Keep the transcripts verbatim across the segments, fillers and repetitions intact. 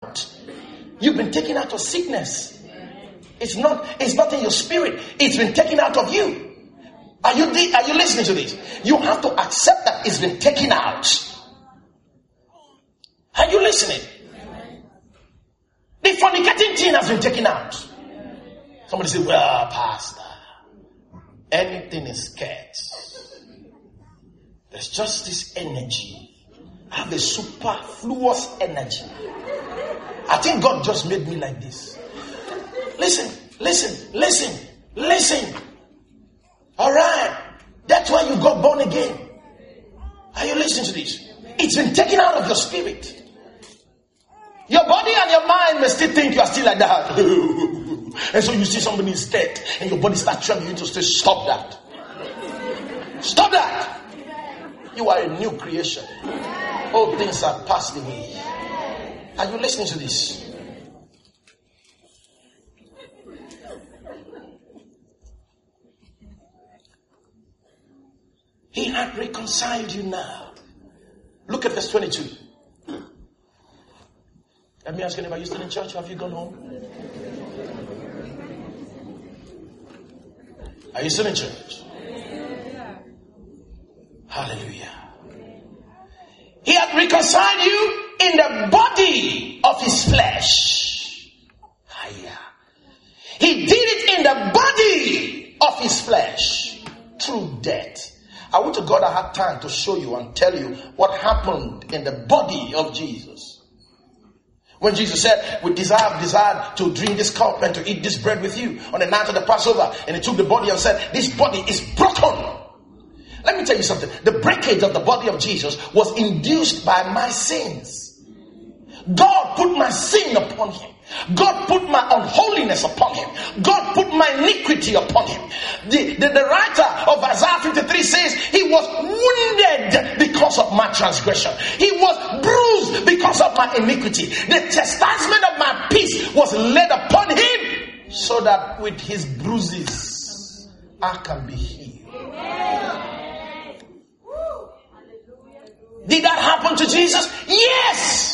out. You've been taken out of sickness. It's not, it's not in your spirit. It's been taken out of you. Are you, are you listening to this? You have to accept that it's been taken out. Are you listening? The fornicating thing has been taken out. Somebody say, well, Pastor, anything is scared. There's just this energy. I have a superfluous energy. I think God just made me like this. Listen, listen, listen, listen. All right. That's why you got born again. Are you listening to this? It's been taken out of your spirit. Your body and your mind may still think you are still like that. And so you see somebody is dead and your body starts trembling to say, stop that. Stop that. You are a new creation. All things are passed away. Are you listening to this? He had reconciled you now. Look at verse twenty-two. Let me ask you, are you still in church? Have you gone home? Are you still in church? Hallelujah. He had reconciled you in the body of his flesh. He did it in the body of his flesh through death. I want to God I had time to show you and tell you what happened in the body of Jesus. When Jesus said, we desire, desire to drink this cup and to eat this bread with you on the night of the Passover. And he took the body and said, this body is broken. Let me tell you something. The breakage of the body of Jesus was induced by my sins. God put my sin upon him. God put my unholiness upon him. God put my iniquity upon him. The, the, the writer of Isaiah fifty-three says he was wounded because of my transgression. He was bruised because of my iniquity. The chastisement of my peace was laid upon him so that with his bruises I can be healed. Did that happen to Jesus? Yes.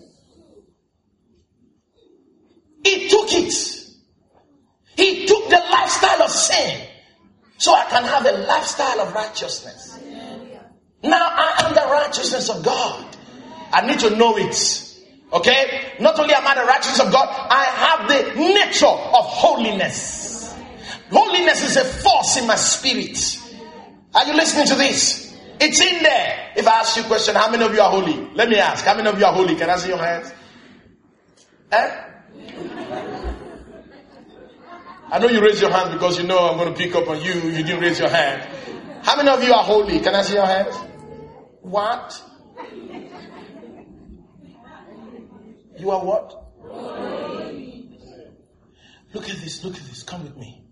He took it. He took the lifestyle of sin so I can have a lifestyle of righteousness. Now I am the righteousness of God. I need to know it. Okay? Not only am I the righteousness of God, I have the nature of holiness. Holiness is a force in my spirit. Are you listening to this? It's in there. If I ask you a question, how many of you are holy? Let me ask. How many of you are holy? Can I see your hands? Eh? I know you raise your hand because you know I'm going to pick up on you if you didn't raise your hand. How many of you are holy? Can I see your hands? What? You are what? Holy. Look at this, look at this. Come with me.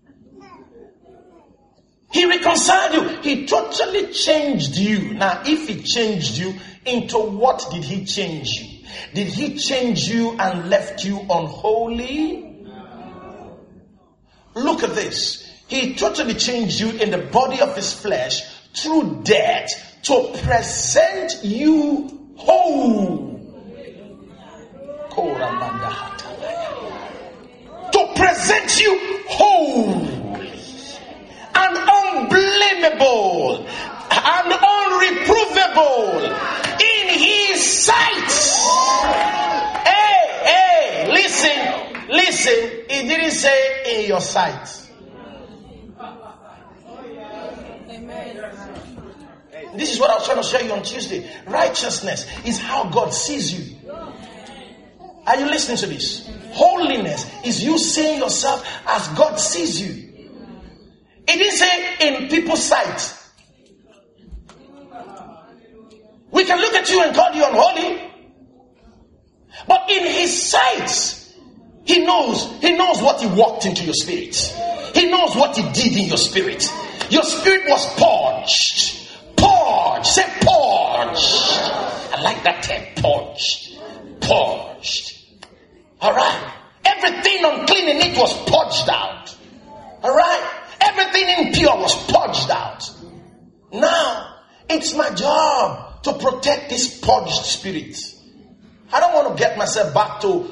He reconciled you. He totally changed you. Now, if he changed you, into what did he change you? Did he change you and left you unholy? Look at this. He totally changed you in the body of his flesh through death to present you whole. To present you whole. And unblameable and unreprovable in his sight. Hey, hey, listen, listen. He didn't say in your sight. This is what I was trying to show you on Tuesday. Righteousness is how God sees you. Are you listening to this? Holiness is you seeing yourself as God sees you. It didn't say in people's sight. We can look at you and call you unholy. But in his sight, he knows, he knows what he walked into your spirit. He knows what he did in your spirit. Your spirit was purged. Purged. Say purged. I like that term. Purged. Purged. Alright. Everything unclean in it was purged out. Alright. Everything impure was purged out. Now, it's my job to protect this purged spirit. I don't want to get myself back to